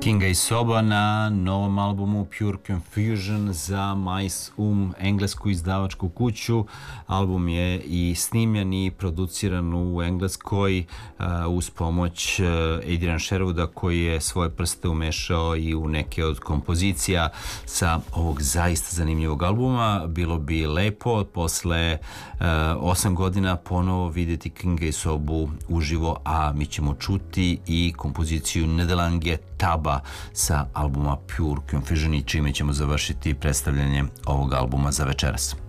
Kinga i Soba na novom albumu Pure Confusion za Mais englesku izdavačku kuću. Album je i snimljen i produciran u Engleskoj uz pomoć Adrian Sherwooda, koji je svoje prste umešao i u neke od kompozicija sa ovog zaista zanimljivog albuma. Bilo bi lepo posle 8 godina ponovo vidjeti Kinga i Sobu uživo, a mi ćemo čuti i kompoziciju Nederlange Taba sa albuma Pure Confusion, i čime ćemo završiti predstavljanje ovog albuma za večeras.